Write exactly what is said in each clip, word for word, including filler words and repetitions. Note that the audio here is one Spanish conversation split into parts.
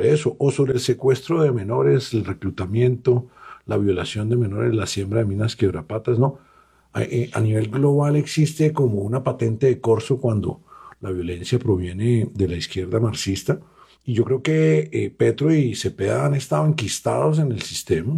sobre eso, o sobre el secuestro de menores, el reclutamiento, la violación de menores, la siembra de minas quebrapatas, no. A, eh, a nivel global existe como una patente de corso cuando la violencia proviene de la izquierda marxista, y yo creo que eh, Petro y Cepeda han estado enquistados en el sistema,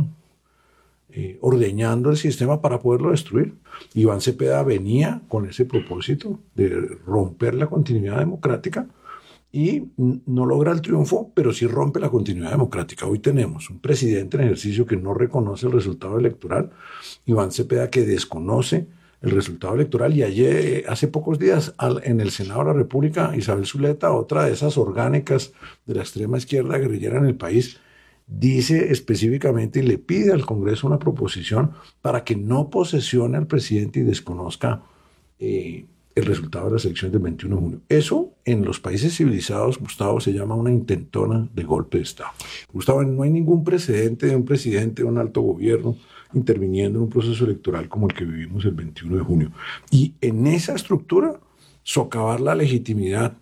eh, ordeñando el sistema para poderlo destruir. Iván Cepeda venía con ese propósito de romper la continuidad democrática y no logra el triunfo, pero sí rompe la continuidad democrática. Hoy tenemos un presidente en ejercicio que no reconoce el resultado electoral, Iván Cepeda que desconoce el resultado electoral, y ayer, hace pocos días, al, en el Senado de la República, Isabel Zuleta, otra de esas orgánicas de la extrema izquierda guerrillera en el país, dice específicamente y le pide al Congreso una proposición para que no posesione al presidente y desconozca eh, el resultado de las elecciones del veintiuno de junio. Eso en los países civilizados, Gustavo, se llama una intentona de golpe de Estado. Gustavo, no hay ningún precedente de un presidente de un alto gobierno interviniendo en un proceso electoral como el que vivimos el veintiuno de junio. Y en esa estructura, socavar la legitimidad,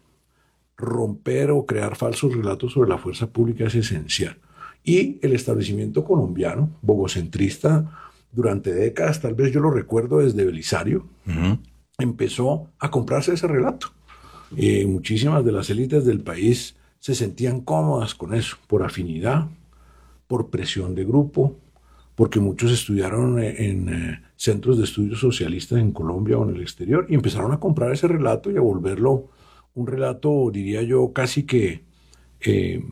romper o crear falsos relatos sobre la fuerza pública es esencial. Y el establecimiento colombiano, bogocentrista, durante décadas, tal vez yo lo recuerdo desde Belisario, uh-huh. empezó a comprarse ese relato. Eh, muchísimas de las élites del país se sentían cómodas con eso, por afinidad, por presión de grupo, porque muchos estudiaron en, en eh, centros de estudios socialistas en Colombia o en el exterior, y empezaron a comprar ese relato y a volverlo un relato, diría yo, casi que eh,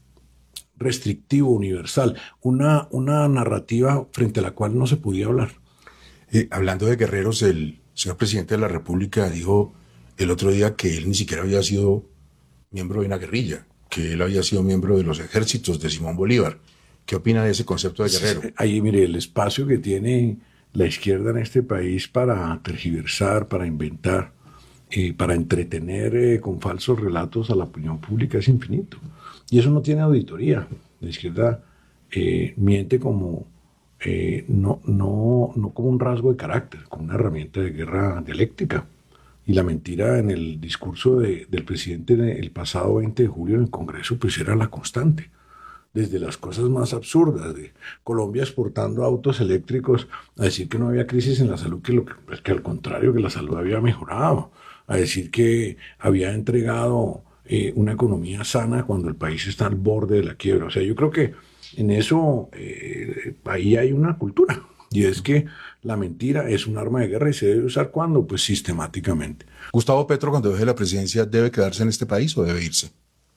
restrictivo, universal, una, una narrativa frente a la cual no se podía hablar. Eh, hablando de guerreros, el señor presidente de la República dijo el otro día que él ni siquiera había sido miembro de una guerrilla, que él había sido miembro de los ejércitos de Simón Bolívar. ¿Qué opina de ese concepto de guerrero? Ahí, mire, el espacio que tiene la izquierda en este país para tergiversar, para inventar, eh, para entretener eh, con falsos relatos a la opinión pública es infinito. Y eso no tiene auditoría. La izquierda eh, miente como, eh, no, no, no como un rasgo de carácter, como una herramienta de guerra dialéctica. Y la mentira en el discurso de, del presidente el pasado veinte de julio en el Congreso pues era la constante. Desde las cosas más absurdas, de Colombia exportando autos eléctricos, a decir que no había crisis en la salud, que, lo que, que al contrario, que la salud había mejorado, a decir que había entregado eh, una economía sana cuando el país está al borde de la quiebra. O sea, yo creo que en eso, eh, ahí hay una cultura, y es que la mentira es un arma de guerra y se debe usar ¿cuándo? Pues sistemáticamente. ¿Gustavo Petro, cuando deje la presidencia, debe quedarse en este país o debe irse?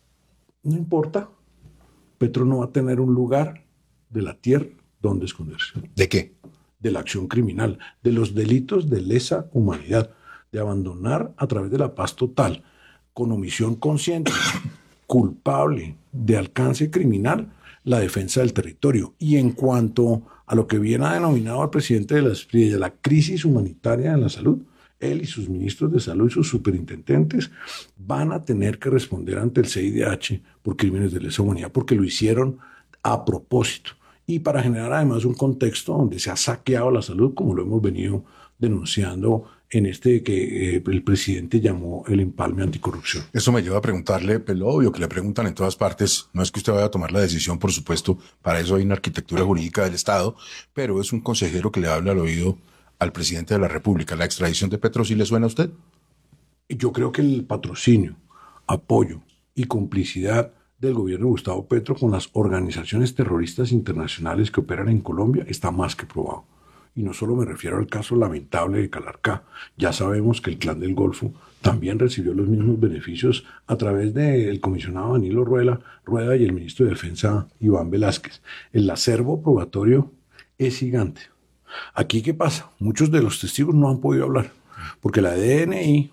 No importa. Petro no va a tener un lugar de la tierra donde esconderse. ¿De qué? De la acción criminal, de los delitos de lesa humanidad, de abandonar a través de la paz total, con omisión consciente, culpable, de alcance criminal, la defensa del territorio. Y en cuanto a lo que bien ha denominado el presidente de la S P R I, de la crisis humanitaria en la salud, él y sus ministros de salud y sus superintendentes van a tener que responder ante el C I D H por crímenes de lesa humanidad, porque lo hicieron a propósito y para generar además un contexto donde se ha saqueado la salud, como lo hemos venido denunciando en este que eh, el presidente llamó el empalme anticorrupción. Eso me lleva a preguntarle, pues lo obvio que le preguntan en todas partes, no es que usted vaya a tomar la decisión, por supuesto, para eso hay una arquitectura jurídica del Estado, pero es un consejero que le habla al oído al presidente de la República. ¿La extradición de Petro sí le suena a usted? Yo creo que el patrocinio, apoyo y complicidad del gobierno de Gustavo Petro con las organizaciones terroristas internacionales que operan en Colombia está más que probado. Y no solo me refiero al caso lamentable de Calarcá. Ya sabemos que el Clan del Golfo también recibió los mismos beneficios a través del comisionado Danilo Rueda, Rueda y el ministro de Defensa Iván Velázquez. El acervo probatorio es gigante. Aquí, ¿qué pasa? Muchos de los testigos no han podido hablar, porque la D N I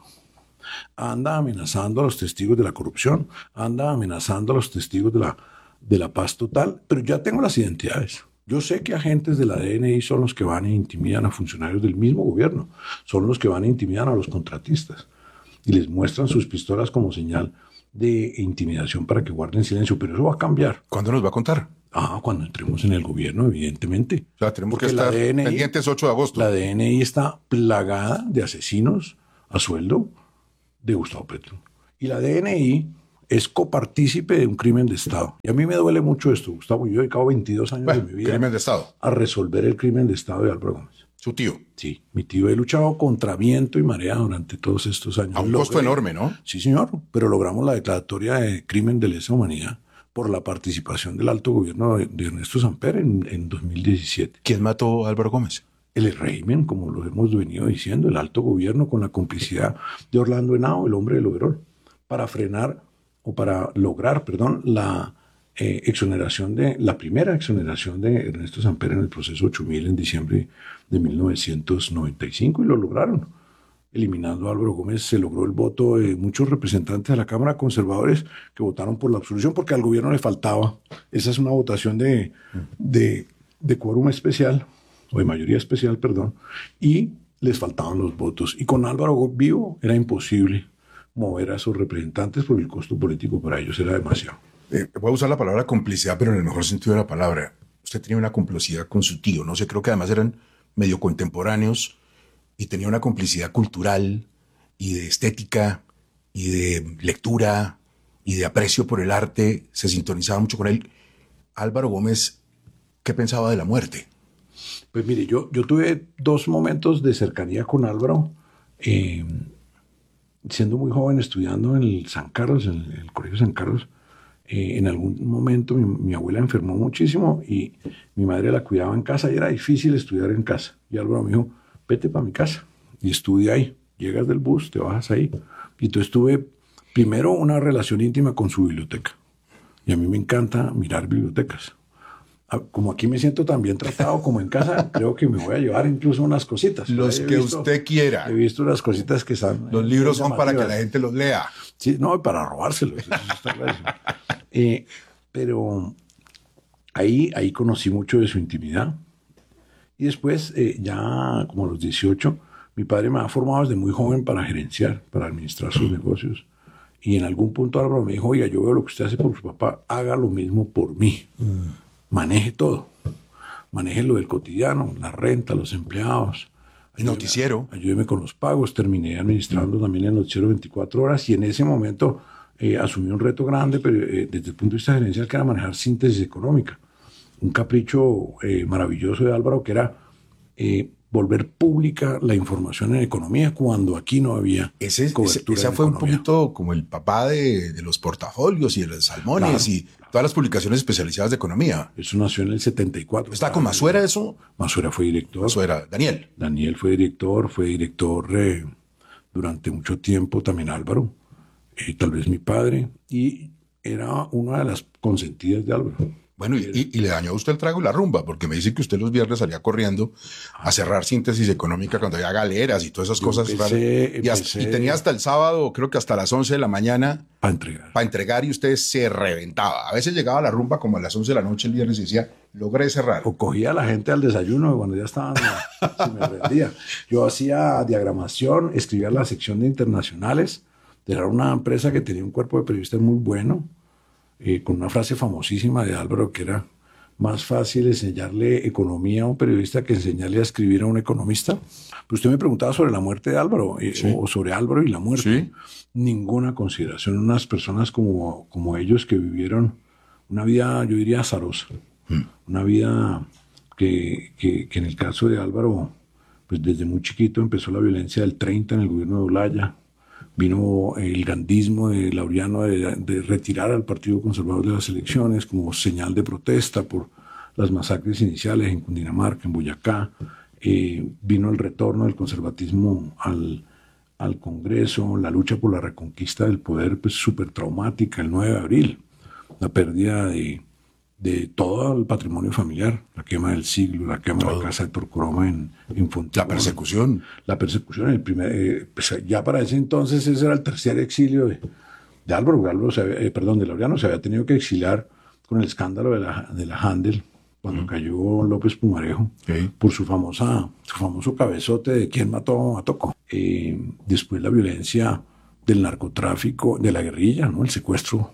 anda amenazando a los testigos de la corrupción, anda amenazando a los testigos de la, de la paz total, pero ya tengo las identidades. Yo sé que agentes de la D N I son los que van e intimidan a funcionarios del mismo gobierno, son los que van e intimidan a los contratistas y les muestran sus pistolas como señal de intimidación para que guarden silencio, pero eso va a cambiar. ¿Cuándo nos va a contar? Ah, cuando entremos en el gobierno, evidentemente. O sea, tenemos Porque que estar D N I, pendientes ocho de agosto. La D N I está plagada de asesinos a sueldo de Gustavo Petro. Y la D N I es copartícipe de un crimen de Estado. Y a mí me duele mucho esto, Gustavo. Yo he dedicado veintidós años Bueno, de mi vida crimen de Estado. a resolver el crimen de Estado de Álvaro Gómez. Su tío. Sí, mi tío he luchado contra viento y marea durante todos estos años. A un Logré- costo enorme, ¿no? Sí, señor, pero logramos la declaratoria de crimen de lesa humanidad por la participación del alto gobierno de, de Ernesto Samper en, en dos mil diecisiete. ¿Quién mató a Álvaro Gómez? El régimen, como lo hemos venido diciendo, el alto gobierno con la complicidad de Orlando Henao, el hombre del overol, para frenar o para lograr, perdón, la eh, exoneración de, la primera exoneración de Ernesto Samper en el proceso ocho mil en diciembre de mil novecientos noventa y cinco, y lo lograron. Eliminando a Álvaro Gómez, se logró el voto de muchos representantes de la Cámara conservadores que votaron por la absolución porque al gobierno le faltaba. Esa es una votación de, de, de quórum especial, o de mayoría especial, perdón, y les faltaban los votos. Y con Álvaro vivo era imposible mover a sus representantes porque el costo político para ellos era demasiado. Eh, voy a usar la palabra complicidad, pero en el mejor sentido de la palabra. Usted tenía una complicidad con su tío, no sé, creo que además eran medio contemporáneos y tenía una complicidad cultural y de estética y de lectura y de aprecio por el arte. Se sintonizaba mucho con él. Álvaro Gómez, ¿qué pensaba de la muerte? Pues mire, yo, yo tuve dos momentos de cercanía con Álvaro. Eh, siendo muy joven, estudiando en el San Carlos, en el, el Colegio San Carlos, eh, en algún momento mi, mi abuela enfermó muchísimo y mi madre la cuidaba en casa y era difícil estudiar en casa. Y Álvaro me dijo, vete para mi casa y estudia ahí. Llegas del bus, te bajas ahí. Y entonces tuve primero una relación íntima con su biblioteca. Y a mí me encanta mirar bibliotecas. Como aquí me siento tan bien tratado como en casa, creo que me voy a llevar incluso unas cositas. Los que visto, usted quiera. He visto unas cositas que están... Los libros son para que la gente los lea. Sí, no, para robárselos. Eso está clarísimo. eh, pero ahí, ahí conocí mucho de su intimidad. Y después, eh, ya como a los dieciocho, mi padre me ha formado desde muy joven para gerenciar, para administrar sus negocios. Y en algún punto Álvaro me dijo, oiga, yo veo lo que usted hace por su papá, haga lo mismo por mí. Mm. Maneje todo. Maneje lo del cotidiano, la renta, los empleados. El noticiero. Ayúdeme con los pagos. Terminé administrando mm. también el noticiero veinticuatro horas y en ese momento eh, asumí un reto grande, pero eh, desde el punto de vista gerencial, que era manejar síntesis económica. Un capricho eh, maravilloso de Álvaro, que era eh, volver pública la información en economía cuando aquí no había ese, cobertura. Ese, esa fue economía. Un poquito como el papá de, de los portafolios y de los salmones, claro, y todas las publicaciones especializadas de economía. Eso nació en el setenta y cuatro. ¿Está con Masuera eso? Masuera fue director. Masuera, Daniel. Daniel fue director, fue director eh, durante mucho tiempo también Álvaro, eh, tal vez mi padre, y era una de las consentidas de Álvaro. Bueno, y, y, y le dañó a usted el trago y la rumba, porque me dice que usted los viernes salía corriendo a cerrar síntesis económica cuando había galeras y todas esas Yo cosas. Empecé, y, hasta, empecé, y tenía hasta el sábado, creo que hasta las once de la mañana. Para entregar. Para entregar y usted se reventaba. A veces llegaba a la rumba como a las once de la noche el viernes y decía, logré cerrar. O cogía a la gente al desayuno cuando ya estaban, se me rendía. Yo hacía diagramación, escribía la sección de internacionales. Era una empresa que tenía un cuerpo de periodistas muy bueno. Eh, con una frase famosísima de Álvaro que era más fácil enseñarle economía a un periodista que enseñarle a escribir a un economista. Pero usted me preguntaba sobre la muerte de Álvaro, eh, sí. o sobre Álvaro y la muerte. Sí. Ninguna consideración. Unas personas como, como ellos que vivieron una vida, yo diría, azarosa. Hmm. Una vida que, que, que en el caso de Álvaro, pues desde muy chiquito empezó la violencia del treinta en el gobierno de Olaya. Vino el gandismo de Laureano de, de retirar al Partido Conservador de las elecciones como señal de protesta por las masacres iniciales en Cundinamarca, en Boyacá. Eh, vino el retorno del conservatismo al, al Congreso, la lucha por la reconquista del poder, pues súper traumática, el nueve de abril, la pérdida de, de todo el patrimonio familiar, la quema del siglo, la quema todo. de la casa de Torcoroma en, en Fontibón. La persecución. La persecución, el primer, eh, pues ya para ese entonces ese era el tercer exilio de, de Álvaro, Álvaro se había, eh, perdón, de Laureano, se había tenido que exiliar con el escándalo de la, de la Handel, cuando mm. cayó López Pumarejo, okay. por su famosa, su famoso cabezote de quién mató a Toco. Eh, después la violencia del narcotráfico, de la guerrilla, ¿no? El secuestro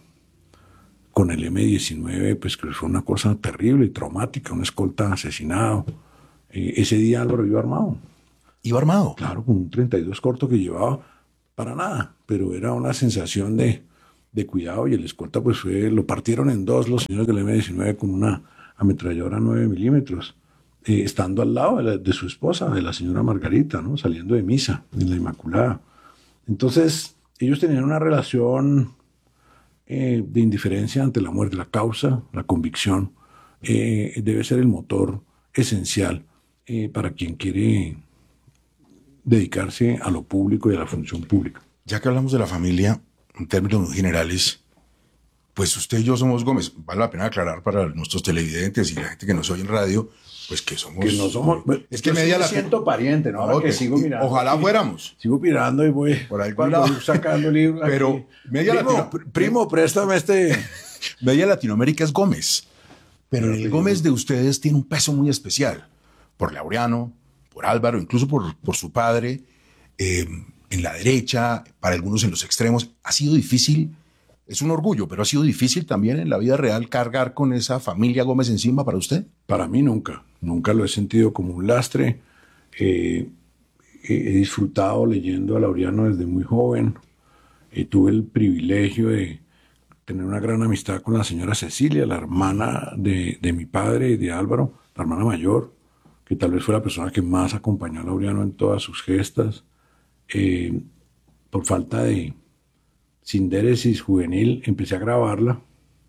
con el eme diecinueve, pues que fue una cosa terrible y traumática, un escolta asesinado. Eh, ese día Álvaro iba armado. ¿Iba armado? Claro, con un treinta y dos corto que llevaba para nada, pero era una sensación de, de cuidado, y el escolta pues fue, lo partieron en dos los señores del eme diecinueve con una ametralladora nueve milímetros, eh, estando al lado de, la, de su esposa, de la señora Margarita, ¿no? Saliendo de misa, en la Inmaculada. Entonces, ellos tenían una relación eh, de indiferencia ante la muerte. La causa, la convicción, eh, debe ser el motor esencial eh, para quien quiere dedicarse a lo público y a la función pública. Ya que hablamos de la familia, en términos generales, pues usted y yo somos Gómez. Vale la pena aclarar para nuestros televidentes y la gente que nos oye en radio, pues que somos... Que no somos... Es que yo media sí me la... siento pariente, ¿no? Ahora No, que que sigo mirando. Ojalá aquí, fuéramos. Sigo mirando y voy, Por algún voy lado. sacando libros. Pero aquí. media primo, latino- pr- primo, préstame este... Media Latinoamérica es Gómez. Pero Pero el que- Gómez de ustedes tiene un peso muy especial. Por Laureano, por Álvaro, incluso por, por su padre. Eh, en la derecha, para algunos en los extremos. Ha sido difícil, es un orgullo, pero ha sido difícil también en la vida real cargar con esa familia Gómez encima para usted. Para mí nunca, nunca lo he sentido como un lastre. Eh, he he disfrutado leyendo a Laureano desde muy joven. Eh, tuve el privilegio de tener una gran amistad con la señora Cecilia, la hermana de, de mi padre y de Álvaro, la hermana mayor, que tal vez fue la persona que más acompañó a Laureano en todas sus gestas. Eh, por falta de sindéresis juvenil, empecé a grabarla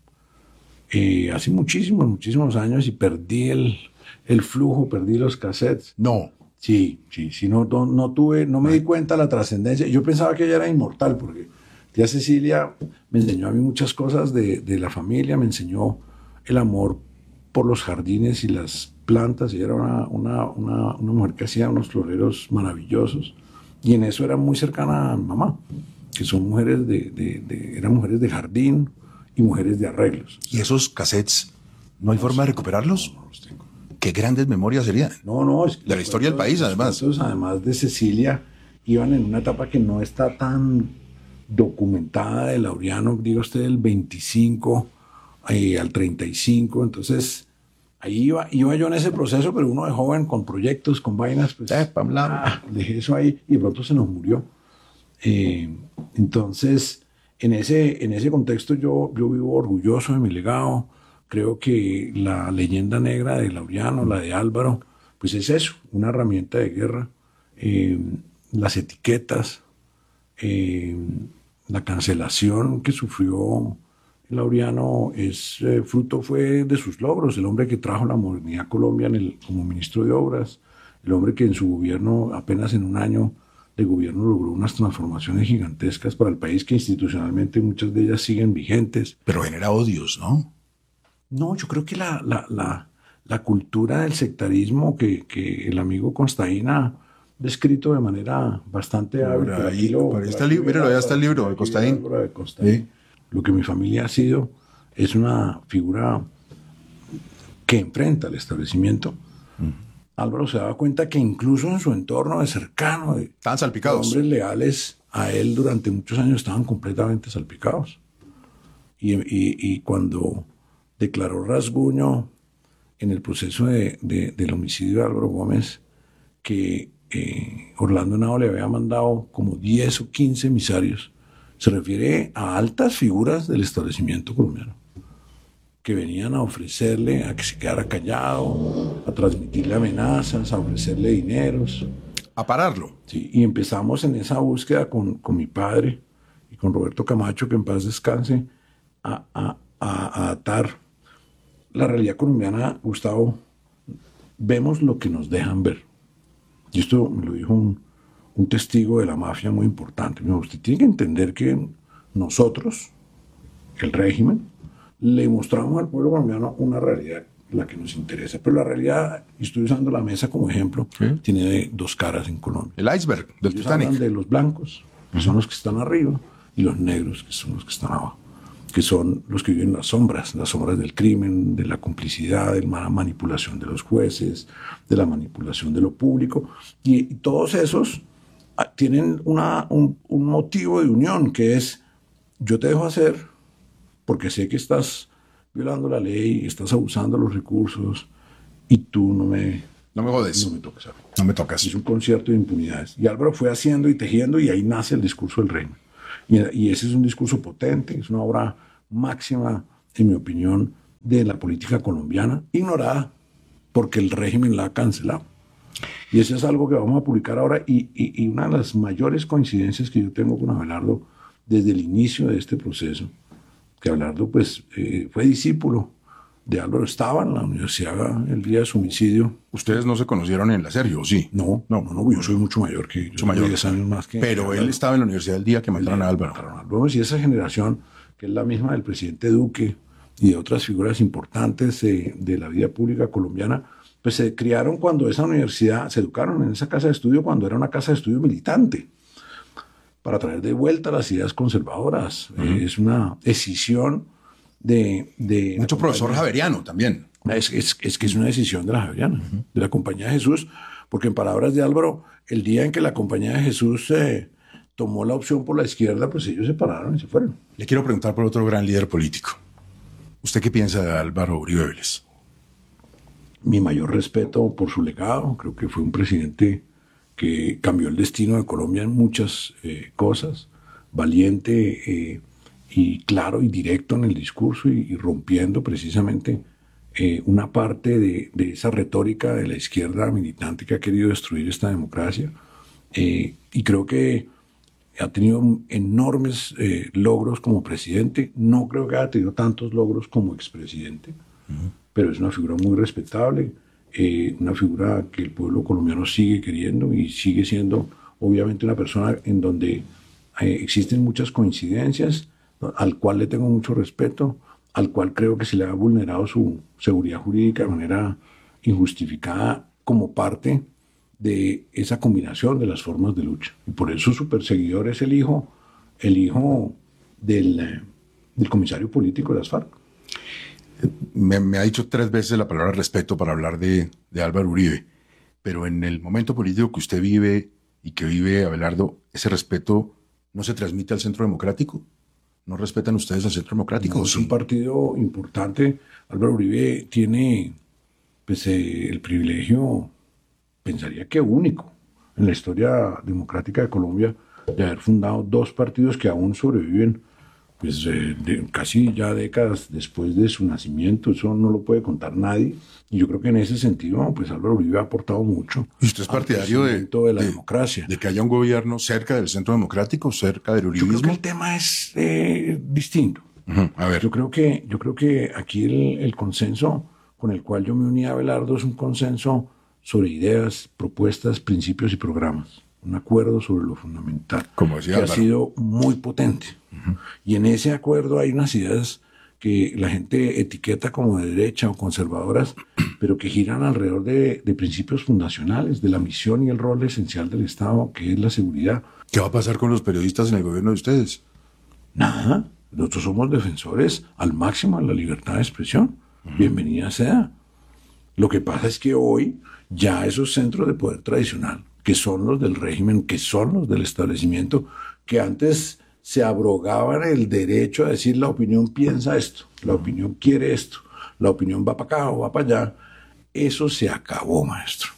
eh, hace muchísimos, muchísimos años y perdí el, el flujo, perdí los cassettes. No. Sí, sí, sí, no, no, no tuve, no me di cuenta de la trascendencia. Yo pensaba que ella era inmortal porque tía Cecilia me enseñó a mí muchas cosas de, de la familia, me enseñó el amor por los jardines y las plantas. Ella era una, una, una, una mujer que hacía unos floreros maravillosos y en eso era muy cercana a mi mamá, que son mujeres de, de, de eran mujeres de jardín y mujeres de arreglos. ¿Y esos cassettes, no hay forma de recuperarlos? No los tengo. Qué grandes memorias serían. No, no. Es De la historia del país, además. Los además de Cecilia, iban en una etapa que no está tan documentada de Laureano, diga usted, del veinticinco eh, al treinta y cinco. Entonces, ahí iba, iba yo en ese proceso, pero uno de joven, con proyectos, con vainas, pues, Eh, pa' un lado. ah, dejé eso ahí y de pronto se nos murió. Eh, entonces, en ese, en ese contexto yo, yo vivo orgulloso de mi legado. Creo que la leyenda negra de Laureano, la de Álvaro, pues es eso, una herramienta de guerra. Eh, las etiquetas, eh, la cancelación que sufrió Laureano es eh, fruto fue de sus logros, el hombre que trajo la modernidad a Colombia en el, como ministro de Obras, el hombre que en su gobierno, apenas en un año de gobierno, logró unas transformaciones gigantescas para el país que institucionalmente muchas de ellas siguen vigentes. Pero genera odios, ¿no? No, yo creo que la, la, la, la cultura del sectarismo que, que el amigo Constaín ha descrito de manera bastante hábil. Por por ahí, aquí lo- por ahí por está aquí el libro, míralo, veo allá está el libro de aquí Constaín. veo el libro de Constaín. Sí. Lo que mi familia ha sido es una figura que enfrenta el establecimiento. Álvaro se daba cuenta que incluso en su entorno de cercano, de Estaban salpicados. hombres leales a él durante muchos años estaban completamente salpicados. Y, y, y cuando declaró Rasguño en el proceso de, de, del homicidio de Álvaro Gómez que eh, Orlando Henao le había mandado como diez o quince emisarios, se refiere a altas figuras del establecimiento colombiano que venían a ofrecerle a que se quedara callado, a transmitirle amenazas, a ofrecerle dineros. A pararlo. Sí, y empezamos en esa búsqueda con, con mi padre y con Roberto Camacho, que en paz descanse, a, a, a, a atar la realidad colombiana. Gustavo, vemos lo que nos dejan ver. Y esto me lo dijo un, un testigo de la mafia muy importante. Me dijo, usted tiene que entender que nosotros, el régimen, le mostramos al pueblo colombiano una realidad, la que nos interesa. Pero la realidad, y estoy usando la mesa como ejemplo, ¿Sí? tiene dos caras en Colombia. El iceberg del Ellos Titanic. hablan de los blancos, que son los que están arriba, y los negros, que son los que están abajo, que son los que viven en las sombras, las sombras del crimen, de la complicidad, de la manipulación de los jueces, de la manipulación de lo público. Y, y todos esos ah, tienen una, un, un motivo de unión, que es, yo te dejo hacer porque sé que estás violando la ley, estás abusando de los recursos, y tú no me, No me jodes. no me toques a mí. No me tocas. Es un concierto de impunidades. Y Álvaro fue haciendo y tejiendo, y ahí nace el discurso del reino. Y, y ese es un discurso potente, es una obra máxima, en mi opinión, de la política colombiana, ignorada porque el régimen la ha cancelado. Y eso es algo que vamos a publicar ahora. Y, y, y una de las mayores coincidencias que yo tengo con Abelardo desde el inicio de este proceso, que Abelardo pues, eh, fue discípulo de Álvaro, estaba en la universidad el día de su homicidio. ¿Ustedes no se conocieron en la serie, o sí? No, no, no, no, yo soy mucho mayor que yo. Mucho mayor. diez años más que Pero que él estaba en la universidad el día que mataron a Álvaro. Mataron a Álvaro. Y esa generación, que es la misma del presidente Duque y de otras figuras importantes de, de la vida pública colombiana, pues se criaron cuando esa universidad, se educaron en esa casa de estudio cuando era una casa de estudio militante, para traer de vuelta las ideas conservadoras. Uh-huh. Eh, es una decisión de... de Mucho profesor javeriano también. Es, es, es que es una decisión de la Javeriana, uh-huh. de la Compañía de Jesús, porque en palabras de Álvaro, el día en que la Compañía de Jesús eh, tomó la opción por la izquierda, pues ellos se pararon y se fueron. Le quiero preguntar por otro gran líder político. ¿Usted qué piensa de Álvaro Uribe Vélez? Mi mayor respeto por su legado. Creo que fue un presidente que cambió el destino de Colombia en muchas eh, cosas, valiente eh, y claro y directo en el discurso y, y rompiendo precisamente eh, una parte de, de esa retórica de la izquierda militante que ha querido destruir esta democracia. Eh, y creo que ha tenido enormes eh, logros como presidente. No creo que haya tenido tantos logros como expresidente. Uh-huh. Pero es una figura muy respetable, eh, una figura que el pueblo colombiano sigue queriendo y sigue siendo obviamente una persona en donde eh, existen muchas coincidencias, al cual le tengo mucho respeto, al cual creo que se le ha vulnerado su seguridad jurídica de manera injustificada como parte de esa combinación de las formas de lucha. Y por eso su perseguidor es el hijo, el hijo del, eh, del comisario político de las FARC. Me, me ha dicho tres veces la palabra respeto para hablar de, de Álvaro Uribe, pero en el momento político que usted vive y que vive Abelardo, ¿ese respeto no se transmite al Centro Democrático? ¿No respetan ustedes al Centro Democrático? No, es un partido importante. Álvaro Uribe tiene pues, eh, el privilegio, pensaría que único, en la historia democrática de Colombia, de haber fundado dos partidos que aún sobreviven pues eh, de, casi ya décadas después de su nacimiento. Eso no lo puede contar nadie, y yo creo que en ese sentido pues Álvaro Uribe ha aportado mucho. ¿Y usted es partidario de, de la de, democracia? De que haya un gobierno cerca del Centro Democrático, cerca del uribismo. Yo creo que el tema es eh, distinto. Uh-huh. A ver. Yo creo que, yo creo que aquí el, el consenso con el cual yo me uní a Abelardo es un consenso sobre ideas, propuestas, principios y programas. Un acuerdo sobre lo fundamental, como decía que Álvaro, ha sido muy potente. Uh-huh. Y en ese acuerdo hay unas ideas que la gente etiqueta como de derecha o conservadoras, pero que giran alrededor de, de principios fundacionales, de la misión y el rol esencial del Estado, que es la seguridad. ¿Qué va a pasar con los periodistas en el gobierno de ustedes? Nada. Nosotros somos defensores al máximo de la libertad de expresión. Uh-huh. Bienvenida sea. Lo que pasa es que hoy ya esos centros de poder tradicional, que son los del régimen, que son los del establecimiento, que antes se abrogaban el derecho a decir la opinión piensa esto, la opinión quiere esto, la opinión va para acá o va para allá, eso se acabó, maestro.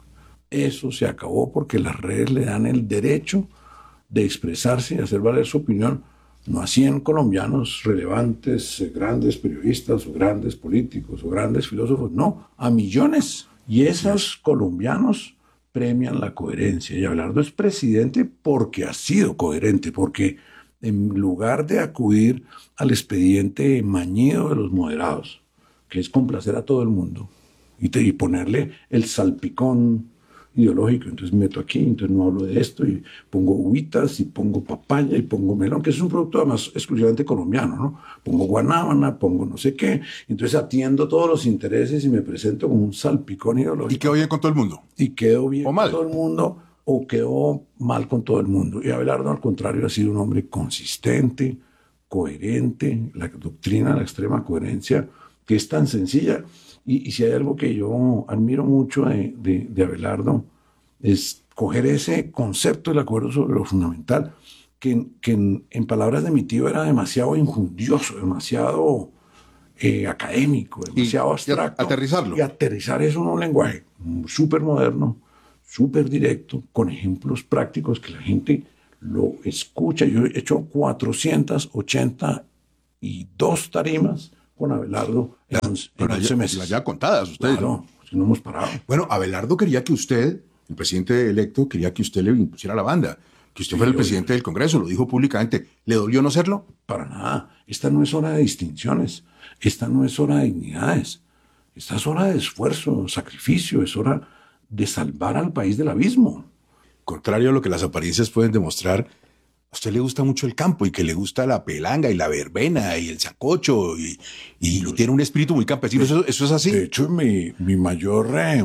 Eso se acabó porque las redes le dan el derecho de expresarse y hacer valer su opinión, no a cien colombianos relevantes, grandes periodistas o grandes políticos o grandes filósofos, no, a millones. Y esos colombianos premian la coherencia. Y Abelardo es presidente porque ha sido coherente, porque en lugar de acudir al expediente mañido de los moderados, que es complacer a todo el mundo y, te, y ponerle el salpicón ideológico, entonces meto aquí, entonces no hablo de esto, y pongo uvitas, y pongo papaya, y pongo melón, que es un producto además exclusivamente colombiano, ¿no? Pongo guanábana, pongo no sé qué, entonces atiendo todos los intereses y me presento como un salpicón ideológico. ¿Y quedó bien con todo el mundo? Y quedo bien ¿O mal? con todo el mundo, o quedó mal con todo el mundo. Y Abelardo, al contrario, ha sido un hombre consistente, coherente, la doctrina, la extrema coherencia, que es tan sencilla. Y, y si hay algo que yo admiro mucho de, de, de Abelardo, es coger ese concepto del acuerdo sobre lo fundamental, que, que en, en palabras de mi tío era demasiado injundioso, demasiado eh, académico, demasiado y, abstracto. Y aterrizarlo. Y aterrizar eso en un lenguaje súper moderno, súper directo, con ejemplos prácticos que la gente lo escucha. Yo he hecho cuatrocientas ochenta y dos tarimas con Abelardo en, Las, once, pero en once ya, meses. las ya contadas ustedes, Claro, ¿no? si no hemos parado. Bueno, Abelardo quería que usted, el presidente electo, quería que usted le impusiera la banda, que usted Sí, fuera el yo- presidente del Congreso, lo dijo públicamente. ¿Le dolió no serlo? Para nada. Esta no es hora de distinciones. Esta no es hora de dignidades. Esta es hora de esfuerzo, sacrificio. Es hora de salvar al país del abismo. Contrario a lo que las apariencias pueden demostrar, a usted le gusta mucho el campo y que le gusta la pelanga y la verbena y el sancocho y, y- y tiene un espíritu muy campesino. ¿Eso, eso es así? De hecho, mi, mi mayor, eh,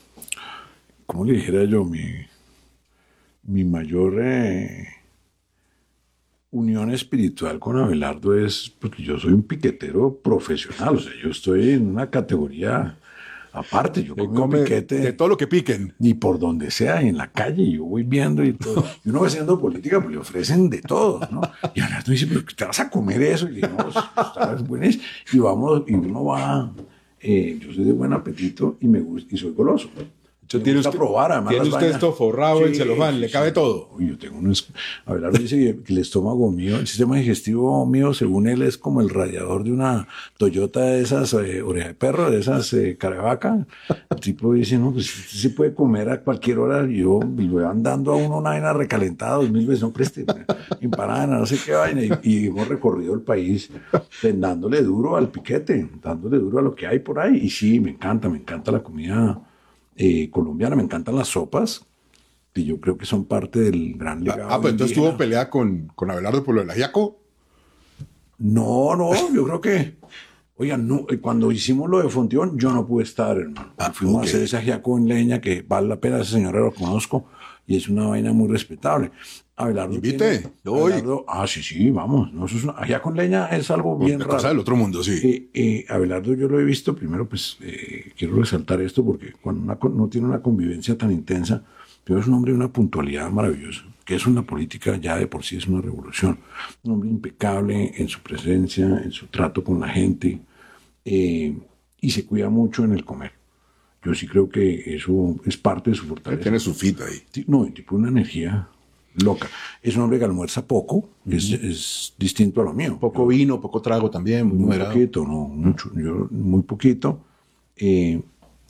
¿cómo le dijera yo? Mi, mi mayor eh, unión espiritual con Abelardo es porque yo soy un piquetero profesional. O sea, yo estoy en una categoría aparte. Yo Que como come piquete de todo lo que piquen. ni por donde sea, en la calle, yo voy viendo y todo. Y uno va haciendo política, pues le ofrecen de todo, ¿no? Y Abelardo dice, pero ¿te vas a comer eso? Y le digo, no, está buenísimo. Y vamos, y uno va, eh, yo soy de buen apetito y me gusta, y soy goloso. Me Tiene gusta usted, probar, además, tiene las usted vainas. esto forrado en Sí, celofán, le sí, cabe sí. todo. Uy, yo tengo unos... Abelardo dice que, que el estómago mío, el sistema digestivo mío, según él, es como el radiador de una Toyota de esas, eh, oreja de perro, de esas eh, cara de vaca. El tipo dice, no, pues usted se puede comer a cualquier hora. Y yo y lo van dando a uno una vaina recalentada dos mil veces, no preste, empanada, no sé qué vaina. Y, y hemos recorrido el país pues, dándole duro al piquete, dándole duro a lo que hay por ahí. Y sí, me encanta, me encanta la comida eh, colombiana, me encantan las sopas, que yo creo que son parte del gran legado. Ah, pues entonces indígena. tuvo pelea con, con Abelardo por lo del ajiaco. No, no, yo creo que, oigan, no, eh, cuando hicimos lo de Fonteón, yo no pude estar, hermano. Ah, Fuimos ok. a hacer ese ajiaco en leña que vale la pena, ese señor lo conozco y es una vaina muy respetable. Abelardo Invite, tiene- yo voy. Abelardo- ah, sí, sí, vamos. No, eso es una- ajiaco en leña es algo bien Una raro. cosa del otro mundo, sí. Eh, eh, Abelardo yo lo he visto, primero pues eh, quiero resaltar esto porque cuando una con- no tiene una convivencia tan intensa, pero es un hombre de una puntualidad maravillosa, que es una política ya de por sí es una revolución. Un hombre impecable en su presencia, en su trato con la gente eh, y se cuida mucho en el comer. Yo sí creo que eso es parte de su fortaleza. Tiene su fit ahí. Sí, no, el tipo de una energía loca. Es un hombre que almuerza poco, es, es distinto a lo mío. Poco vino, poco trago también, muy Muy moderado. poquito, no, mucho, yo muy poquito. Eh,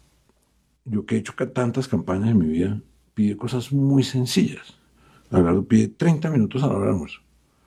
yo que he hecho ca- tantas campañas en mi vida, pide cosas muy sencillas. Abelardo pide treinta minutos a la hora del almuerzo.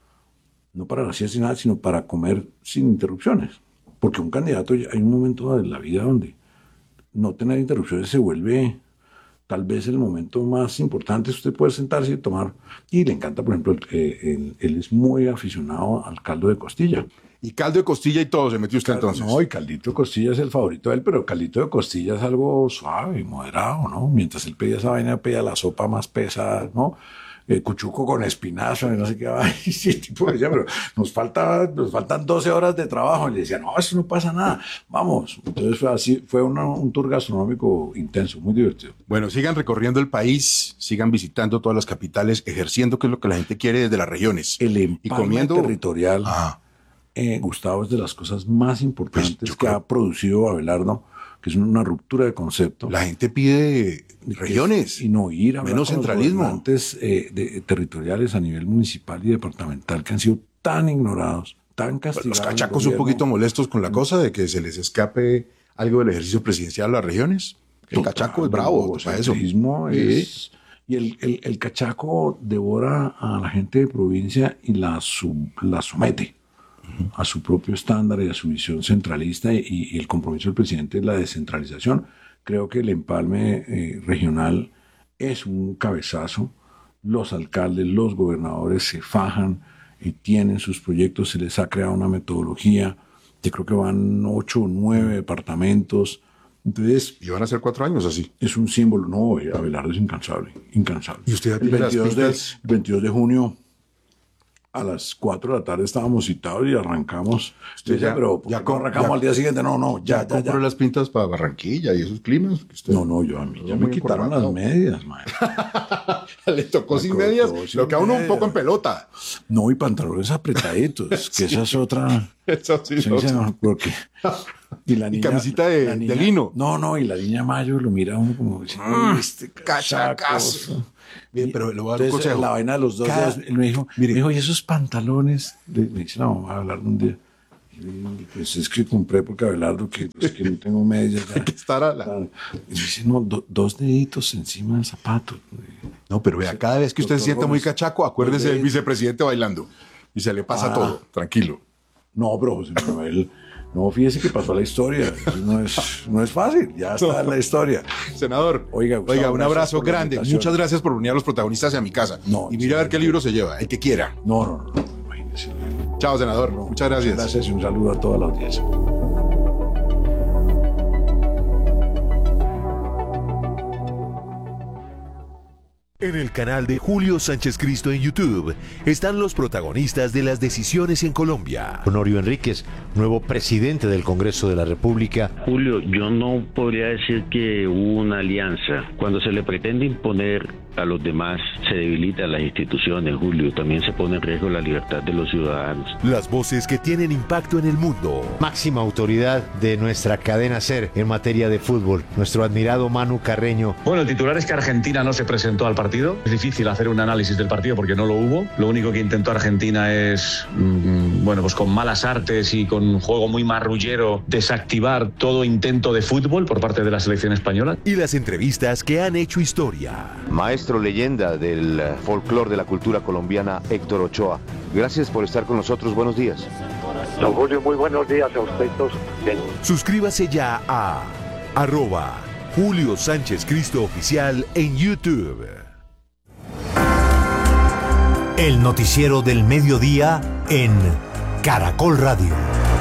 No para la siesta ni nada, sino para comer sin interrupciones. Porque un candidato, ya- hay un momento de la vida donde no tener interrupciones se vuelve tal vez el momento más importante. Usted puede sentarse y tomar. Y le encanta, por ejemplo, el- eh, él, él es muy aficionado al caldo de costilla. Y caldo de costilla y todo se metió usted entonces. No, y caldito de costilla es el favorito de él, pero caldito de costilla es algo suave, moderado, ¿no? Mientras él pedía esa vaina, pedía la sopa más pesada, ¿no? Eh, cuchuco con espinazo y no sé qué. Ay, sí, el tipo decía, pero nos, falta, nos faltan doce horas de trabajo. Y le decía, no, eso no pasa nada, vamos. Entonces fue así, fue una- un tour gastronómico intenso, muy divertido. Bueno, sigan recorriendo el país, sigan visitando todas las capitales, ejerciendo qué es lo que la gente quiere desde las regiones. El y empalme comiendo territorial, Ah, eh, Gustavo, es de las cosas más importantes Pues yo que creo- ha producido Abelardo, que es una ruptura de concepto. la gente pide regiones. Y no ir a hablar menos con los centralismo. gobernantes, eh, de- territoriales a nivel municipal y departamental que han sido tan ignorados, tan castigados. Los en el cachacos un gobierno. poquito molestos con la cosa de que se les escape algo del ejercicio presidencial a las regiones. El Total, cachaco es el bravo para eso. egocentrismo es- y el, el- el cachaco devora a la gente de provincia y la, sub- la somete a su propio estándar y a su visión centralista, y, y el compromiso del presidente es la descentralización. Creo que el empalme eh, regional es un cabezazo. Los alcaldes, los gobernadores se fajan y tienen sus proyectos, se les ha creado una metodología. Yo creo que van ocho o nueve departamentos. Entonces, Y van a ser cuatro años así. es un símbolo. No, eh, Abelardo es incansable, incansable. ¿Y usted el pide las veintidós, de, pintas? el veintidós de junio a las cuatro de la tarde estábamos citados y arrancamos. Usted Decía, ya- pero ¿por ya qué no com- arrancamos ya- al día siguiente? No, no, ya, Ya, ya, compró ya. las pintas para Barranquilla y esos climas. que usted- No, no, yo a mí ya Todo me muy quitaron las encorbatado. medias, man. Le tocó Me sin tocó medias, sin lo que a uno un medias. poco en pelota. No, y pantalones apretaditos, que esa es otra. Eso sí, Sí, no. señor, porque. Y, la Y camisita de- la de lino. No, no, y la niña Mayo lo mira a uno como diciendo, Mm, este cachacazo. Bien, pero le voy a dar un Entonces, consejo. la vaina de los dos Cada- dedos, él me dijo, Mire. me dijo, ¿y esos pantalones? Le, me dice, no, vamos a hablar un día. Y le digo, pues es que compré porque Abelardo, que, pues, que no tengo medias ya. que estar a la- Y me dice, no, do- dos deditos encima del zapato. No, pero vea, cada vez que usted se Doctor sienta muy Gómez, cachaco, acuérdese pues, del de- vicepresidente bailando. Y se le pasa Ah. todo, tranquilo. No, pero José Manuel, no, fíjese que pasó a la historia. Eso no es, no es fácil, ya está en la historia. Senador, Oiga, Gustavo, oiga, un gracias abrazo por la grande. invitación. Muchas gracias por unir a los protagonistas a mi casa. No, y mire a ver qué sí. libro se lleva, el que quiera. No, no, no, no, imagínese. Chao, senador. No, Muchas gracias. Gracias y un saludo a toda la audiencia. En el canal de Julio Sánchez Cristo en YouTube están los protagonistas de las decisiones en Colombia. Honorio Enríquez, nuevo presidente del Congreso de la República. Julio, yo no podría decir que hubo una alianza. Cuando se le pretende imponer a los demás, se debilitan las instituciones, Julio. También se pone en riesgo la libertad de los ciudadanos. Las voces que tienen impacto en el mundo. Máxima autoridad de nuestra cadena SER en materia de fútbol, nuestro admirado Manu Carreño. Bueno, el titular es que Argentina no se presentó al partido. Es difícil hacer un análisis del partido porque no lo hubo. Lo único que intentó Argentina es, mmm, bueno, pues con malas artes y con un juego muy marrullero, desactivar todo intento de fútbol por parte de la selección española. Y las entrevistas que han hecho historia. Maestro leyenda del uh, folclore de la cultura colombiana, Héctor Ochoa. Gracias por estar con nosotros. Buenos días. Don Julio, muy buenos días a usted todos. Suscríbase ya a arroba Julio Sánchez Cristo Oficial en YouTube. El noticiero del mediodía en Caracol Radio.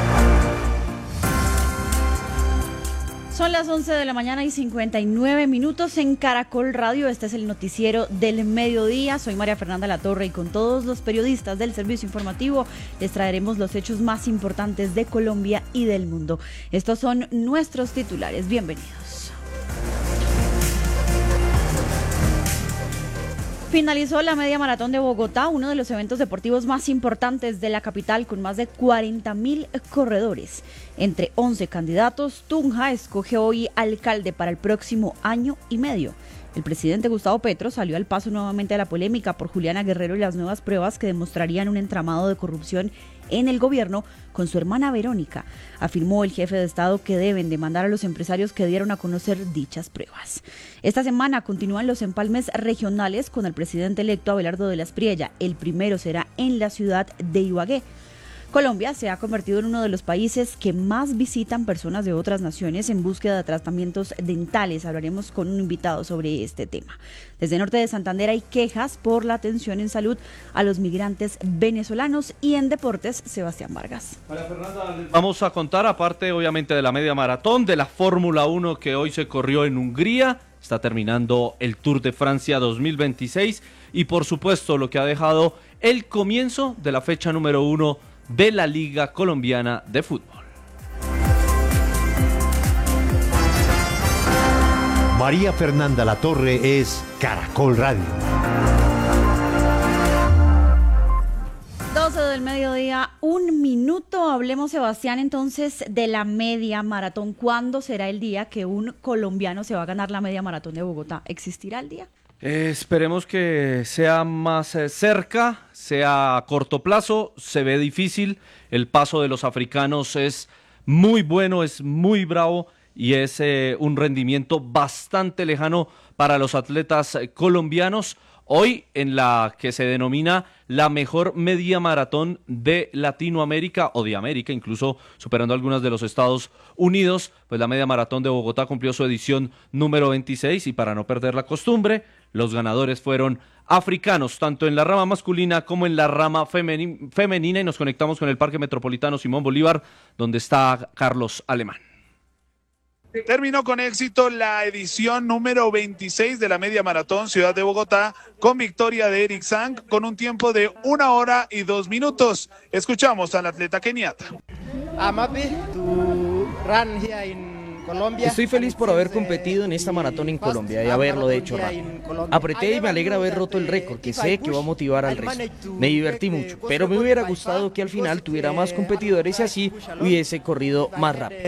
Son las once de la mañana y cincuenta y nueve minutos en Caracol Radio. Este es el noticiero del mediodía. Soy María Fernanda Latorre y con todos los periodistas del servicio informativo les traeremos los hechos más importantes de Colombia y del mundo. Estos son nuestros titulares. Bienvenidos. Finalizó la media maratón de Bogotá, uno de los eventos deportivos más importantes de la capital, con más de cuarenta mil corredores. Entre once candidatos, Tunja escoge hoy alcalde para el próximo año y medio. El presidente Gustavo Petro salió al paso nuevamente a la polémica por Juliana Guerrero y las nuevas pruebas que demostrarían un entramado de corrupción en el gobierno con su hermana Verónica. Afirmó el jefe de Estado que deben demandar a los empresarios que dieron a conocer dichas pruebas. Esta semana continúan los empalmes regionales con el presidente electo Abelardo de la Espriella. El primero será en la ciudad de Ibagué. Colombia se ha convertido en uno de los países que más visitan personas de otras naciones en búsqueda de tratamientos dentales. Hablaremos con un invitado sobre este tema. Desde Norte de Santander hay quejas por la atención en salud a los migrantes venezolanos. Y en deportes, Sebastián Vargas. María Fernanda, vamos a contar, aparte obviamente de la media maratón, de la Fórmula uno que hoy se corrió en Hungría. Está terminando el Tour de Francia dos mil veintiséis y por supuesto lo que ha dejado el comienzo de la fecha número uno de la Liga Colombiana de Fútbol. María Fernanda Latorre es Caracol Radio. doce del mediodía, un minuto. Hablemos, Sebastián, entonces de la media maratón. ¿Cuándo será el día que un colombiano se va a ganar la media maratón de Bogotá? ¿Existirá el día? Eh, esperemos que sea más eh, cerca, sea a corto plazo. Se ve difícil, el paso de los africanos es muy bueno, es muy bravo y es eh, un rendimiento bastante lejano para los atletas eh, colombianos. Hoy en la que se denomina la mejor media maratón de Latinoamérica o de América, incluso superando algunas de los Estados Unidos, pues la media maratón de Bogotá cumplió su edición número veintiséis y para no perder la costumbre, los ganadores fueron africanos, tanto en la rama masculina como en la rama femeni- femenina y nos conectamos con el Parque Metropolitano Simón Bolívar, donde está Carlos Alemán. Terminó con éxito la edición número veintiséis de la Media Maratón Ciudad de Bogotá con victoria de Eric Sang con un tiempo de una hora y dos minutos. Escuchamos al atleta keniata. I'm happy to run here in Estoy feliz por haber competido en esta maratón en Colombia y haberlo hecho rápido. Apreté y me alegra haber roto el récord, que sé que va a motivar al resto. Me divertí mucho, pero me hubiera gustado que al final tuviera más competidores y así hubiese corrido más rápido.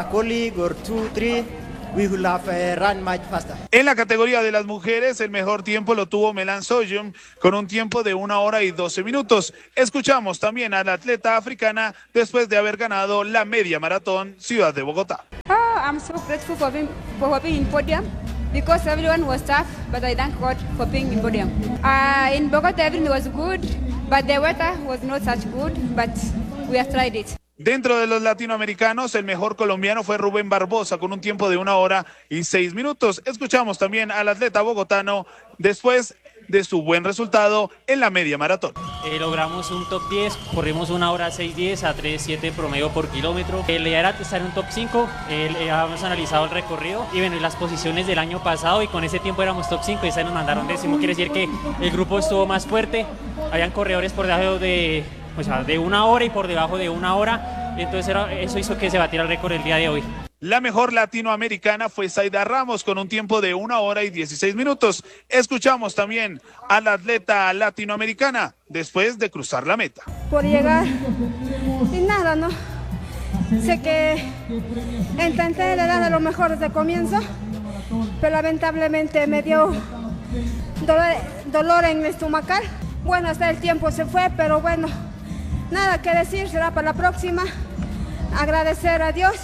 En la categoría de las mujeres, el mejor tiempo lo tuvo Melan Soyum con un tiempo de una hora y doce minutos. Escuchamos también a la atleta africana después de haber ganado la media maratón Ciudad de Bogotá. Oh, I'm so grateful for being, for being in podium because everyone was tough, but I thank God for being in podium. Uh, in Bogotá everything was good, but the weather was not such good, but we have tried it. Dentro de los latinoamericanos, el mejor colombiano fue Rubén Barbosa con un tiempo de una hora y seis minutos. Escuchamos también al atleta bogotano después de su buen resultado en la media maratón. Eh, logramos un top diez, corrimos una hora seis diez a tres siete promedio por kilómetro. Eh, la idea era estar en un top cinco, eh, habíamos analizado el recorrido y bueno, y las posiciones del año pasado y con ese tiempo éramos top cinco y esa nos mandaron décimo. Quiere decir que el grupo estuvo más fuerte, habían corredores por debajo de... O sea, de una hora y por debajo de una hora, entonces era, eso hizo que se batiera el récord el día de hoy. La mejor latinoamericana fue Zaida Ramos con un tiempo de una hora y dieciséis minutos. Escuchamos también a la atleta latinoamericana después de cruzar la meta. Por llegar y nada, ¿no? Sé que intenté dar lo mejor desde el comienzo, pero lamentablemente me dio dolor, dolor en el estomacal. Bueno, hasta el tiempo se fue, pero bueno, nada que decir, será para la próxima. Agradecer a Dios.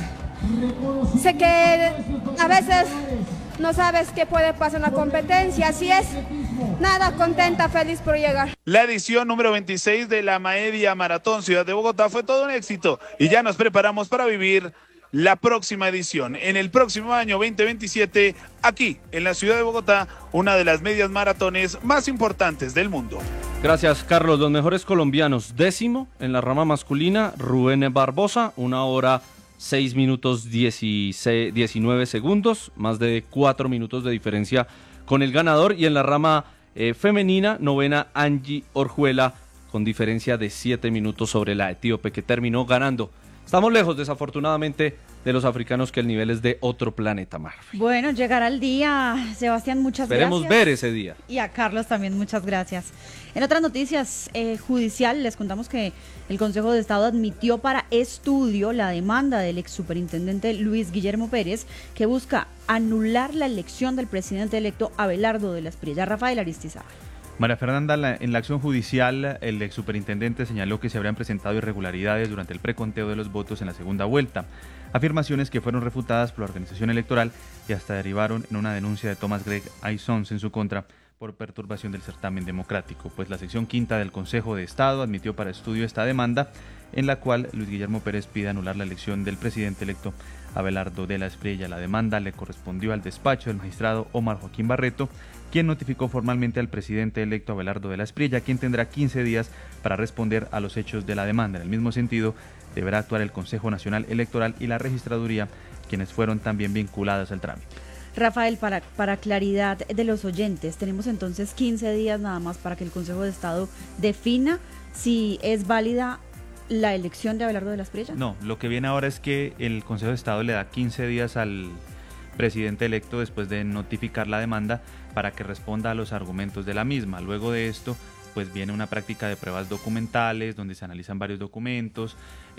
Sé que a veces no sabes qué puede pasar en la competencia, así es. Nada, contenta, feliz por llegar. La edición número veintiséis de la media maratón Ciudad de Bogotá fue todo un éxito y ya nos preparamos para vivir la próxima edición. En el próximo año veinte veintisiete, aquí en la Ciudad de Bogotá, una de las medias maratones más importantes del mundo. Gracias, Carlos. Los mejores colombianos. Décimo en la rama masculina, Rubén Barbosa, una hora seis minutos dieciséis, diecinueve segundos, más de cuatro minutos de diferencia con el ganador. Y en la rama eh, femenina, novena Angie Orjuela, con diferencia de siete minutos sobre la etíope que terminó ganando. Estamos lejos, desafortunadamente, de los africanos, que el nivel es de otro planeta, Marfi. Bueno, llegará el día. Sebastián, muchas Esperemos gracias. ver ese día. Y a Carlos también, muchas gracias. En otras noticias eh, judicial, les contamos que el Consejo de Estado admitió para estudio la demanda del ex superintendente Luis Guillermo Pérez, que busca anular la elección del presidente electo Abelardo de la Espriella. Rafael Aristizábal. María Fernanda, la, en la acción judicial, el ex superintendente señaló que se habrían presentado irregularidades durante el preconteo de los votos en la segunda vuelta, afirmaciones que fueron refutadas por la organización electoral y hasta derivaron en una denuncia de Thomas Greg Aizons en su contra por perturbación del certamen democrático, pues la sección quinta del Consejo de Estado admitió para estudio esta demanda, en la cual Luis Guillermo Pérez pide anular la elección del presidente electo Abelardo de la Espriella. La demanda le correspondió al despacho del magistrado Omar Joaquín Barreto, quien notificó formalmente al presidente electo Abelardo de la Espriella, quien tendrá quince días para responder a los hechos de la demanda. En el mismo sentido, deberá actuar el Consejo Nacional Electoral y la Registraduría, quienes fueron también vinculadas al trámite. Rafael, para, para claridad de los oyentes, tenemos entonces quince días nada más para que el Consejo de Estado defina si es válida la elección de Abelardo de la Espriella. No, lo que viene ahora es que el Consejo de Estado le da quince días al presidente electo después de notificar la demanda para que responda a los argumentos de la misma. Luego de esto, pues viene una práctica de pruebas documentales donde se analizan varios documentos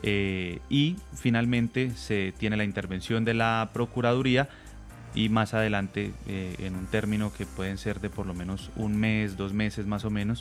eh, y finalmente se tiene la intervención de la Procuraduría y más adelante, eh, en un término que pueden ser de por lo menos un mes, dos meses más o menos,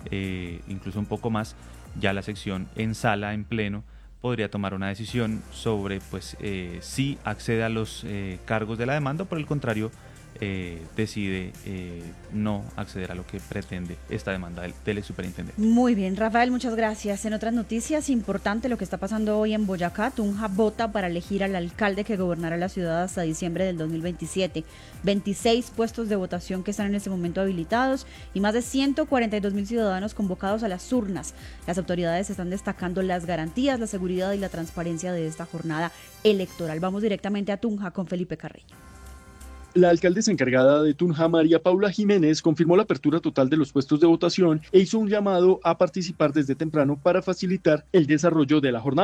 eh, incluso un poco más, ya la sección en sala, en pleno, podría tomar una decisión sobre pues eh, si accede a los eh, cargos de la demanda o por el contrario eh, decide eh, no acceder a lo que pretende esta demanda del, del superintendente. Muy bien, Rafael, muchas gracias. En otras noticias, importante lo que está pasando hoy en Boyacá. Tunja vota para elegir al alcalde que gobernará la ciudad hasta diciembre del dos mil veintisiete. veintiséis puestos de votación que están en este momento habilitados y más de ciento cuarenta y dos mil ciudadanos convocados a las urnas. Las autoridades están destacando las garantías, la seguridad y la transparencia de esta jornada electoral. Vamos directamente a Tunja con Felipe Carreño. La alcaldesa encargada de Tunja, María Paula Jiménez, confirmó la apertura total de los puestos de votación e hizo un llamado a participar desde temprano para facilitar el desarrollo de la jornada.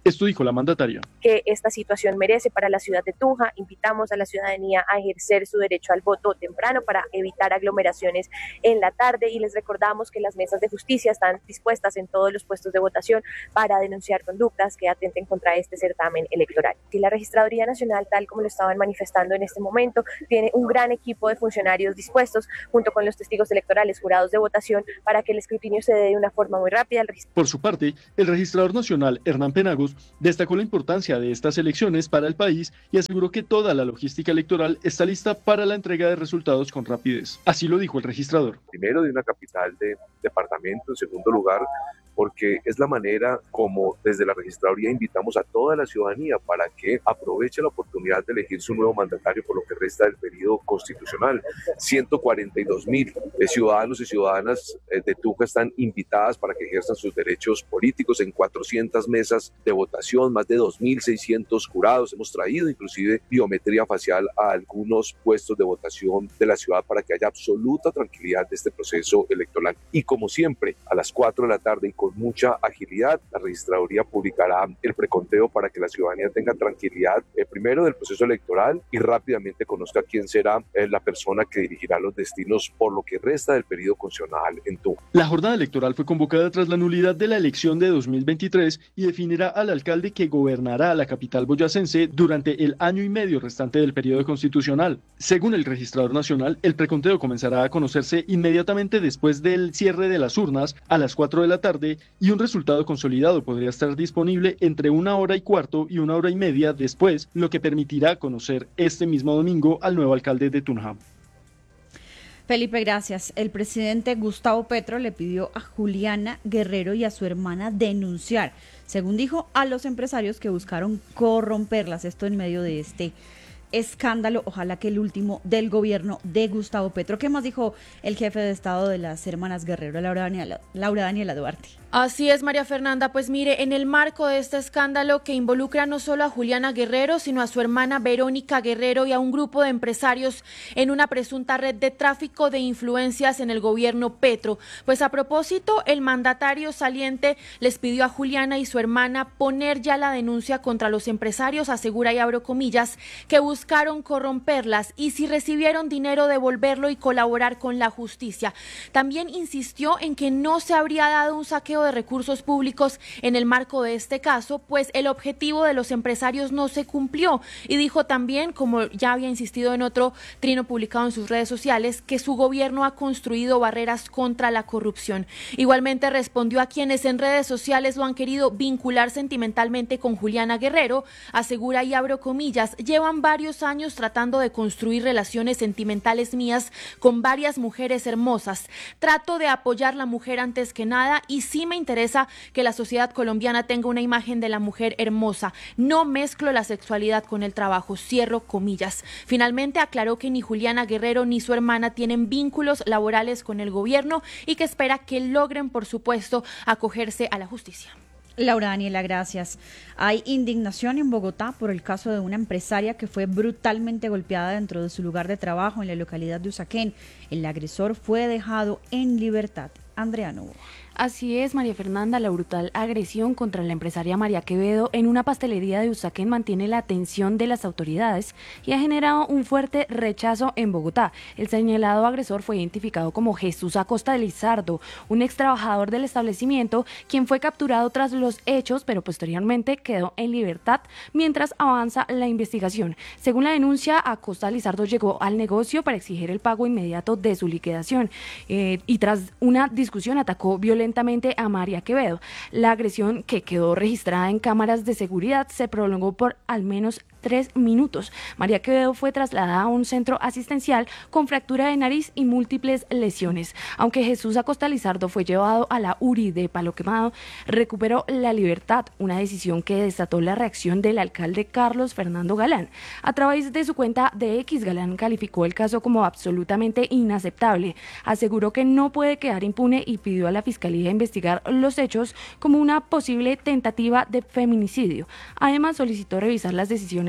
Esto dijo la mandataria. Que esta situación merece para la ciudad de Tunja. Invitamos a la ciudadanía a ejercer su derecho al voto temprano para evitar aglomeraciones en la tarde y les recordamos que las mesas de justicia están dispuestas en todos los puestos de votación para denunciar conductas que atenten contra este certamen electoral. Y la Registraduría Nacional, tal como lo estaban manifestando en este momento, tiene un gran equipo de funcionarios dispuestos junto con los testigos electorales, jurados de votación, para que el escrutinio se dé de una forma muy rápida. Por su parte, el registrador nacional Hernán Penagos destacó la importancia de estas elecciones para el país y aseguró que toda la logística electoral está lista para la entrega de resultados con rapidez. Así lo dijo el registrador. Primero, de una capital de departamento. En segundo lugar, porque es la manera como desde la registraduría invitamos a toda la ciudadanía para que aproveche la oportunidad de elegir su nuevo mandatario por lo que resta del periodo constitucional. ciento cuarenta y dos mil ciudadanos y ciudadanas de Tunja están invitadas para que ejerzan sus derechos políticos en cuatrocientas mesas de votación, más de dos mil seiscientos jurados. Hemos traído inclusive biometría facial a algunos puestos de votación de la ciudad para que haya absoluta tranquilidad de este proceso electoral. Y como siempre, a las cuatro de la tarde y con Con mucha agilidad, la registraduría publicará el preconteo para que la ciudadanía tenga tranquilidad, eh, primero del proceso electoral y rápidamente conozca quién será eh, la persona que dirigirá los destinos por lo que resta del periodo constitucional en Tunja. La jornada electoral fue convocada tras la nulidad de la elección de dos mil veintitrés y definirá al alcalde que gobernará la capital boyacense durante el año y medio restante del periodo constitucional. Según el registrador nacional, el preconteo comenzará a conocerse inmediatamente después del cierre de las urnas a las cuatro de la tarde y un resultado consolidado podría estar disponible entre una hora y cuarto y una hora y media después, lo que permitirá conocer este mismo domingo al nuevo alcalde de Tunja. Felipe, gracias. El presidente Gustavo Petro le pidió a Juliana Guerrero y a su hermana denunciar, según dijo, a los empresarios que buscaron corromperlas. Esto en medio de este escándalo, ojalá que el último del gobierno de Gustavo Petro. ¿Qué más dijo el jefe de Estado de las hermanas Guerrero, Laura Daniela, Laura Daniela Duarte? Así es, María Fernanda. Pues mire, en el marco de este escándalo que involucra no solo a Juliana Guerrero, sino a su hermana Verónica Guerrero y a un grupo de empresarios en una presunta red de tráfico de influencias en el gobierno Petro. Pues a propósito, el mandatario saliente les pidió a Juliana y su hermana poner ya la denuncia contra los empresarios, asegura y abro comillas, que buscaron corromperlas y si recibieron dinero devolverlo y colaborar con la justicia. También insistió en que no se habría dado un saqueo de recursos públicos en el marco de este caso, pues el objetivo de los empresarios no se cumplió y dijo también, como ya había insistido en otro trino publicado en sus redes sociales, que su gobierno ha construido barreras contra la corrupción. Igualmente respondió a quienes en redes sociales lo han querido vincular sentimentalmente con Juliana Guerrero, asegura y abro comillas, llevan varios años tratando de construir relaciones sentimentales mías con varias mujeres hermosas. Trato de apoyar la mujer antes que nada y sí me interesa que la sociedad colombiana tenga una imagen de la mujer hermosa. No mezclo la sexualidad con el trabajo, cierro comillas. Finalmente aclaró que ni Juliana Guerrero ni su hermana tienen vínculos laborales con el gobierno y que espera que logren, por supuesto, acogerse a la justicia. Laura Daniela, gracias. Hay indignación en Bogotá por el caso de una empresaria que fue brutalmente golpeada dentro de su lugar de trabajo en la localidad de Usaquén. El agresor fue dejado en libertad. Andrea Novo. Así es, María Fernanda, la brutal agresión contra la empresaria María Quevedo en una pastelería de Usaquén mantiene la atención de las autoridades y ha generado un fuerte rechazo en Bogotá. El señalado agresor fue identificado como Jesús Acosta de Lizardo, un ex trabajador del establecimiento, quien fue capturado tras los hechos, pero posteriormente quedó en libertad mientras avanza la investigación. Según la denuncia, Acosta de Lizardo llegó al negocio para exigir el pago inmediato de su liquidación eh, y tras una discusión atacó violentamente a María Quevedo. La agresión, que quedó registrada en cámaras de seguridad, se prolongó por al menos tres minutos. María Quevedo fue trasladada a un centro asistencial con fractura de nariz y múltiples lesiones. Aunque Jesús Acosta Lizardo fue llevado a la U R I de Palo Quemado, recuperó la libertad, una decisión que desató la reacción del alcalde Carlos Fernando Galán. A través de su cuenta de X, Galán calificó el caso como absolutamente inaceptable. Aseguró que no puede quedar impune y pidió a la Fiscalía investigar los hechos como una posible tentativa de feminicidio. Además, solicitó revisar las decisiones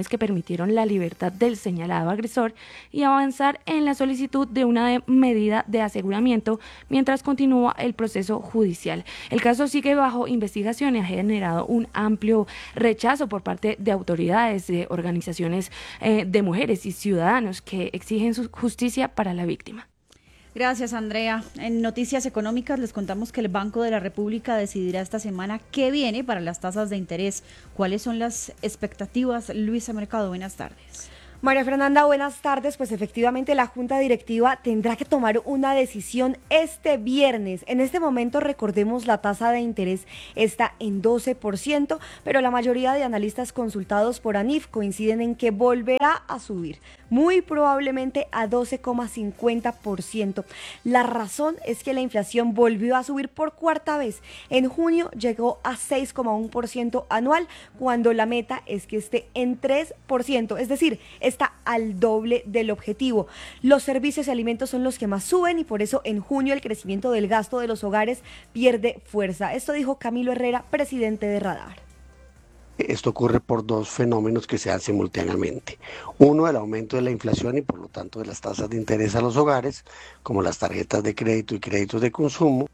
condiciones que permitieron la libertad del señalado agresor y avanzar en la solicitud de una de medida de aseguramiento mientras continúa el proceso judicial. El caso sigue bajo investigación y ha generado un amplio rechazo por parte de autoridades, de organizaciones eh, de mujeres y ciudadanos que exigen su justicia para la víctima. Gracias, Andrea. En noticias económicas les contamos que el Banco de la República decidirá esta semana qué viene para las tasas de interés. ¿Cuáles son las expectativas? Luisa Mercado, buenas tardes. María Fernanda, buenas tardes. Pues efectivamente la Junta Directiva tendrá que tomar una decisión este viernes. En este momento, recordemos, la tasa de interés está en doce por ciento, pero la mayoría de analistas consultados por ANIF coinciden en que volverá a subir, muy probablemente a doce coma cincuenta por ciento. La razón es que la inflación volvió a subir por cuarta vez. En junio llegó a seis coma uno por ciento anual, cuando la meta es que esté en tres por ciento, es decir, está al doble del objetivo. Los servicios y alimentos son los que más suben y por eso en junio el crecimiento del gasto de los hogares pierde fuerza. Esto dijo Camilo Herrera, presidente de Radar. Esto ocurre por dos fenómenos que se dan simultáneamente. Uno, el aumento de la inflación y por lo tanto de las tasas de interés a los hogares, como las tarjetas de crédito y créditos de consumo.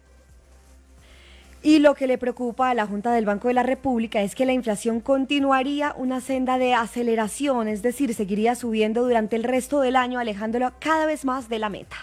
Y lo que le preocupa a la Junta del Banco de la República es que la inflación continuaría una senda de aceleración, es decir, seguiría subiendo durante el resto del año, alejándolo cada vez más de la meta.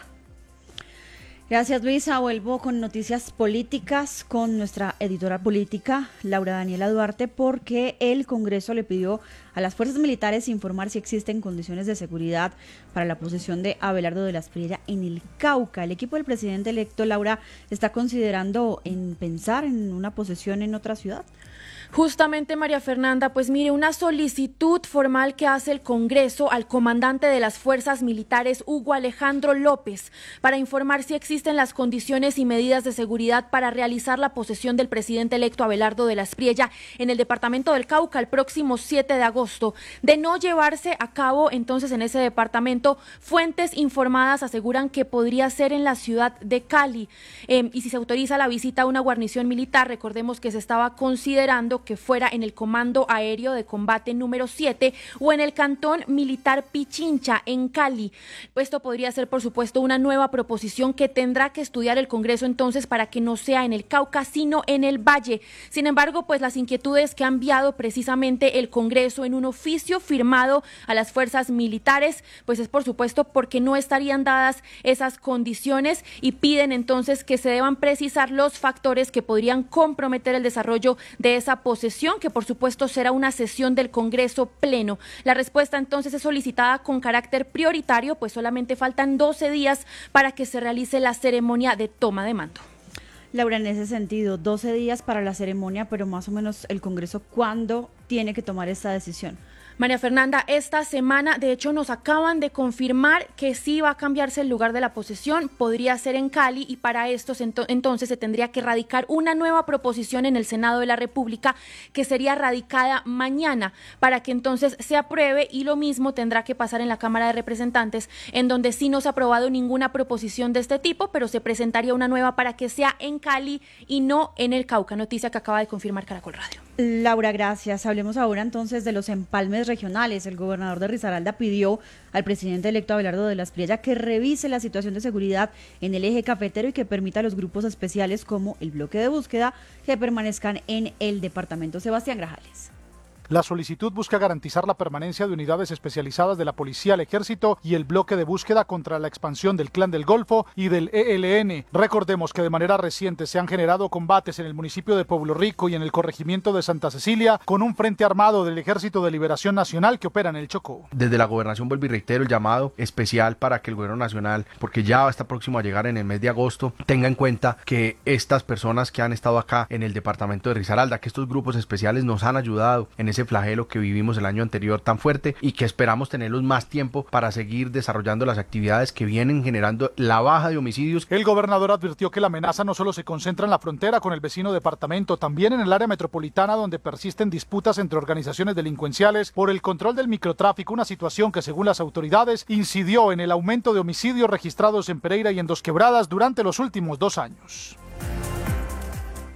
Gracias, Luisa. Vuelvo con noticias políticas con nuestra editora política, Laura Daniela Duarte, porque el Congreso le pidió a las fuerzas militares informar si existen condiciones de seguridad para la posesión de Abelardo de la Espriella en el Cauca. El equipo del presidente electo, Laura, está considerando en pensar en una posesión en otra ciudad. Justamente, María Fernanda, pues mire, una solicitud formal que hace el Congreso al comandante de las fuerzas militares, Hugo Alejandro López, para informar si existen las condiciones y medidas de seguridad para realizar la posesión del presidente electo Abelardo de la Espriella en el departamento del Cauca el próximo siete de agosto. De no llevarse a cabo entonces en ese departamento, fuentes informadas aseguran que podría ser en la ciudad de Cali. Eh, y si se autoriza la visita a una guarnición militar, recordemos que se estaba considerando que fuera en el Comando Aéreo de Combate número siete o en el Cantón Militar Pichincha en Cali. Esto podría ser, por supuesto, una nueva proposición que tendrá que estudiar el Congreso entonces para que no sea en el Cauca, sino en el Valle. Sin embargo, pues las inquietudes que ha enviado precisamente el Congreso en un oficio firmado a las fuerzas militares, pues es por supuesto porque no estarían dadas esas condiciones y piden entonces que se deban precisar los factores que podrían comprometer el desarrollo de esa posesión, que por supuesto será una sesión del Congreso pleno. La respuesta entonces es solicitada con carácter prioritario, pues solamente faltan doce días para que se realice la ceremonia de toma de mando. Laura, en ese sentido, doce días para la ceremonia, pero más o menos el Congreso, ¿cuándo tiene que tomar esta decisión? María Fernanda, esta semana, de hecho, nos acaban de confirmar que sí va a cambiarse el lugar de la posesión, podría ser en Cali, y para esto ento- entonces se tendría que radicar una nueva proposición en el Senado de la República, que sería radicada mañana, para que entonces se apruebe, y lo mismo tendrá que pasar en la Cámara de Representantes, en donde sí no se ha aprobado ninguna proposición de este tipo, pero se presentaría una nueva para que sea en Cali y no en el Cauca, noticia que acaba de confirmar Caracol Radio. Laura, gracias. Hablemos ahora entonces de los empalmes regionales. El gobernador de Risaralda pidió al presidente electo Abelardo de la Espriella que revise la situación de seguridad en el eje cafetero y que permita a los grupos especiales como el bloque de búsqueda que permanezcan en el departamento. Sebastián Grajales. La solicitud busca garantizar la permanencia de unidades especializadas de la Policía, el Ejército y el bloque de búsqueda contra la expansión del Clan del Golfo y del E L N. Recordemos que de manera reciente se han generado combates en el municipio de Pueblo Rico y en el corregimiento de Santa Cecilia con un frente armado del Ejército de Liberación Nacional que opera en el Chocó. Desde la gobernación vuelvo y reitero el llamado especial para que el gobierno nacional, porque ya está próximo a llegar en el mes de agosto, tenga en cuenta que estas personas que han estado acá en el departamento de Risaralda, que estos grupos especiales nos han ayudado en ese flagelo que vivimos el año anterior tan fuerte y que esperamos tenerlos más tiempo para seguir desarrollando las actividades que vienen generando la baja de homicidios. El gobernador advirtió que la amenaza no solo se concentra en la frontera con el vecino departamento, también en el área metropolitana, donde persisten disputas entre organizaciones delincuenciales por el control del microtráfico, una situación que según las autoridades incidió en el aumento de homicidios registrados en Pereira y en Dos Quebradas durante los últimos dos años.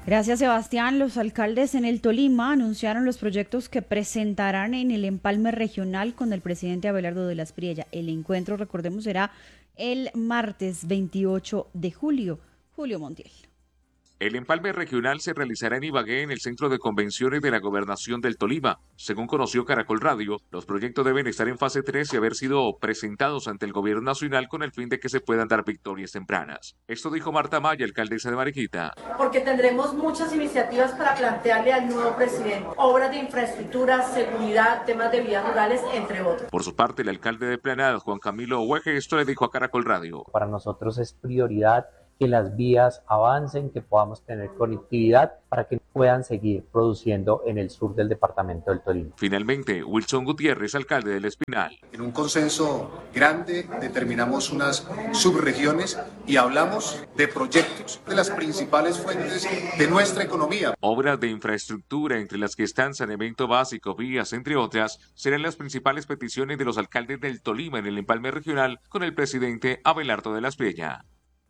Gracias, Sebastián. Los alcaldes en el Tolima anunciaron los proyectos que presentarán en el empalme regional con el presidente Abelardo de la Espriella. El encuentro, recordemos, será el martes veintiocho de julio. Julio Montiel. El empalme regional se realizará en Ibagué, en el Centro de Convenciones de la Gobernación del Tolima. Según conoció Caracol Radio, los proyectos deben estar en fase tres y haber sido presentados ante el Gobierno Nacional con el fin de que se puedan dar victorias tempranas. Esto dijo Marta Maya, alcaldesa de Mariquita. Porque tendremos muchas iniciativas para plantearle al nuevo presidente. Obras de infraestructura, seguridad, temas de vías rurales, entre otros. Por su parte, el alcalde de Planada, Juan Camilo Hueje, esto le dijo a Caracol Radio. Para nosotros es prioridad que las vías avancen, que podamos tener conectividad para que puedan seguir produciendo en el sur del departamento del Tolima. Finalmente, Wilson Gutiérrez, alcalde del Espinal. En un consenso grande determinamos unas subregiones y hablamos de proyectos, de las principales fuentes de nuestra economía. Obras de infraestructura, entre las que están saneamiento básico, vías, entre otras, serán las principales peticiones de los alcaldes del Tolima en el empalme regional con el presidente Abelardo de la Espriella.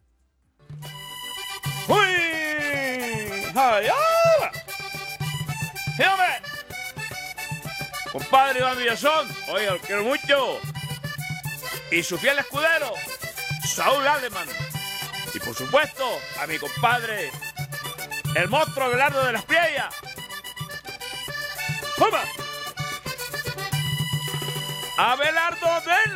¡Uy! ¡Ay, ah! ¡Sí, hombre! Compadre Iván Villazón, oye, lo quiero mucho. Y su fiel escudero, Saúl Alemán. Y por supuesto, a mi compadre, el monstruo Abelardo de la Espriella. ¡Toma! ¡Abelardo de